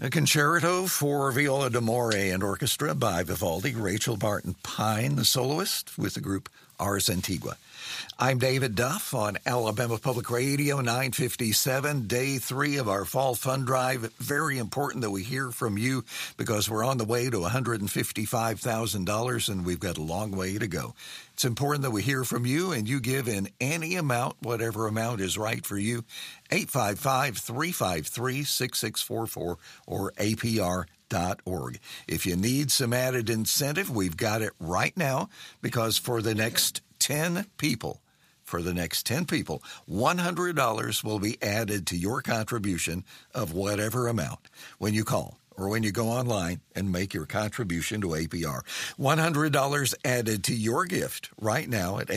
A concerto for viola d'amore and orchestra by Vivaldi, Rachel Barton Pine, the soloist, with the group Ars Antigua. I'm David Duff on Alabama Public Radio 957, day 3 of our Fall Fund Drive. Very important that we hear from you because we're on the way to $155,000 and we've got a long way to go. It's important that we hear from you and you give in any amount, whatever amount is right for you. 855-353-6644 or APR.org. If you need some added incentive, we've got it right now because for the next 10 people, $100 will be added to your contribution of whatever amount when you call or when you go online and make your contribution to APR. $100 added to your gift right now at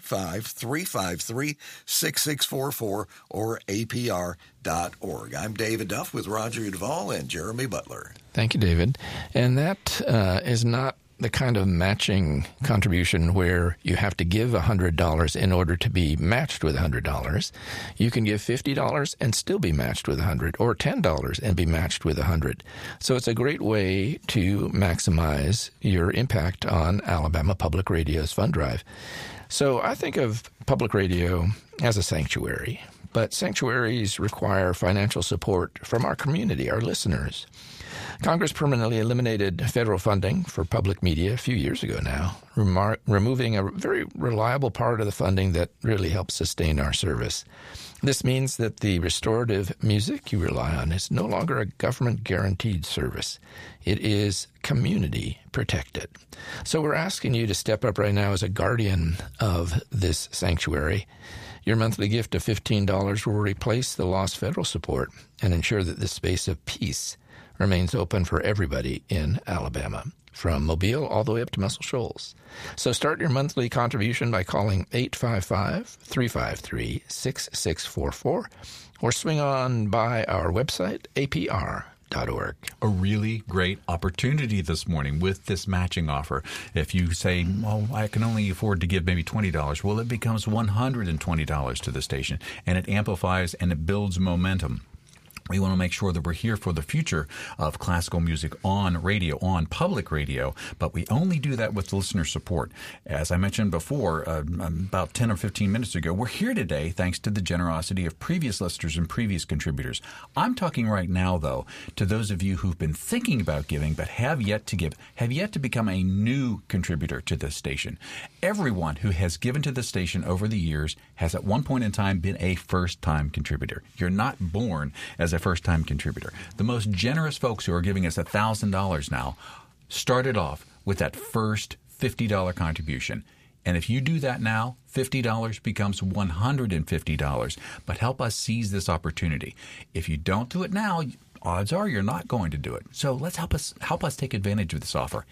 855-353-6644 or APR.org. I'm David Duff with Roger Duvall and Jeremy Butler. Thank you, David. And that is not the kind of matching contribution where you have to give $100 in order to be matched with $100. You can give $50 and still be matched with $100, or $10 and be matched with $100. So it's a great way to maximize your impact on Alabama Public Radio's fund drive. So I think of public radio as a sanctuary, but sanctuaries require financial support from our community, our listeners. Congress permanently eliminated federal funding for public media a few years ago now, removing a very reliable part of the funding that really helps sustain our service. This means that the restorative music you rely on is no longer a government-guaranteed service. It is community-protected. So we're asking you to step up right now as a guardian of this sanctuary. Your monthly gift of $15 will replace the lost federal support and ensure that this space of peace remains open for everybody in Alabama, from Mobile all the way up to Muscle Shoals. So start your monthly contribution by calling 855-353-6644 or swing on by our website, APR.org. A really great opportunity this morning with this matching offer. If you say, well, I can only afford to give maybe $20, well, it becomes $120 to the station, and it amplifies and it builds momentum. We want to make sure that we're here for the future of classical music on radio, on public radio, but we only do that with listener support. As I mentioned before, about 10 or 15 minutes ago, we're here today thanks to the generosity of previous listeners and previous contributors. I'm talking right now, though, to those of you who've been thinking about giving but have yet to give, have yet to become a new contributor to this station. Everyone who has given to the station over the years has at one point in time been a first-time contributor. You're not born as a first-time contributor. The most generous folks who are giving us $1,000 now started off with that first $50 contribution. And if you do that now, $50 becomes $150. But help us seize this opportunity. If you don't do it now, odds are you're not going to do it. So let's help us take advantage of this offer.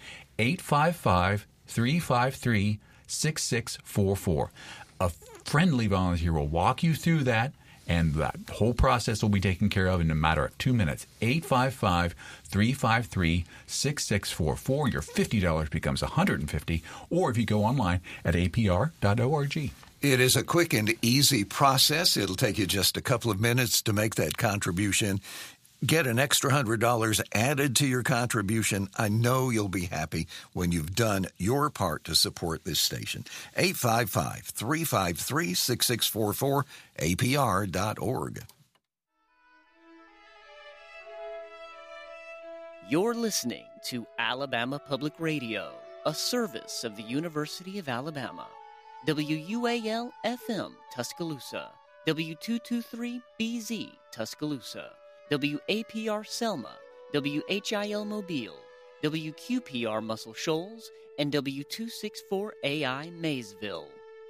855-353-6644. A friendly volunteer will walk you through that, and that whole process will be taken care of in a matter of 2 minutes. 855-353-6644. Your $50 becomes $150. Or if you go online at apr.org. It is a quick and easy process. It'll take you just a couple of minutes to make that contribution. Get an extra $100 added to your contribution. I know you'll be happy when you've done your part to support this station. 855-353-6644, apr.org. You're listening to Alabama Public Radio, a service of the University of Alabama. WUAL-FM, Tuscaloosa. W223BZ, Tuscaloosa. WAPR Selma, WHIL Mobile, WQPR Muscle Shoals, and W264AI Maysville.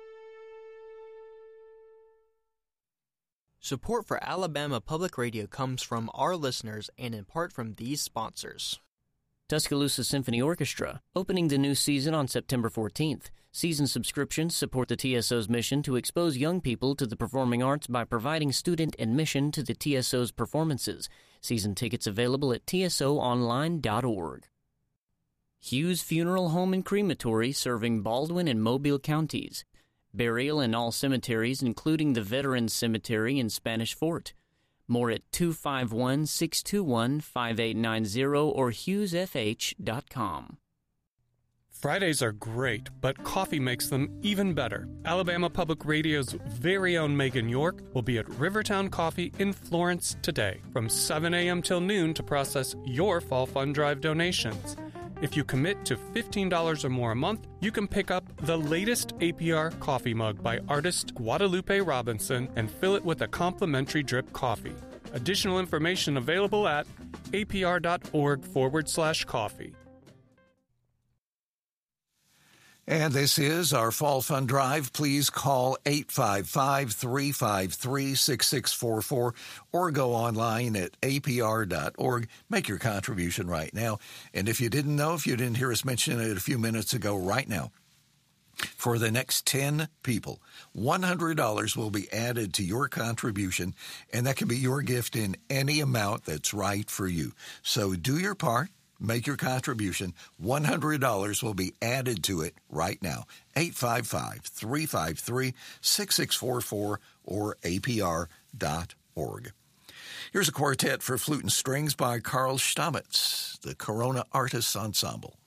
Support for Alabama Public Radio comes from our listeners and in part from these sponsors. Tuscaloosa Symphony Orchestra, opening the new season on September 14th. Season subscriptions support the TSO's mission to expose young people to the performing arts by providing student admission to the TSO's performances. Season tickets available at tsoonline.org. Hughes Funeral Home and Crematory, serving Baldwin and Mobile counties. Burial in all cemeteries, including the Veterans Cemetery in Spanish Fort. More at 251-621-5890 or hughesfh.com. Fridays are great, but coffee makes them even better. Alabama Public Radio's very own Megan York will be at Rivertown Coffee in Florence today from 7 a.m. till noon to process your Fall Fund Drive donations. If you commit to $15 or more a month, you can pick up the latest APR coffee mug by artist Guadalupe Robinson and fill it with a complimentary drip coffee. Additional information available at apr.org/coffee. And this is our Fall Fund Drive. Please call 855-353-6644 or go online at apr.org. Make your contribution right now. And if you didn't know, if you didn't hear us mention it a few minutes ago, right now, for the next 10 people, $100 will be added to your contribution, and that can be your gift in any amount that's right for you. So do your part. Make your contribution. $100 will be added to it right now. 855-353-6644 or apr.org. Here's a quartet for flute and strings by Carl Stamitz, the Corona Artists Ensemble.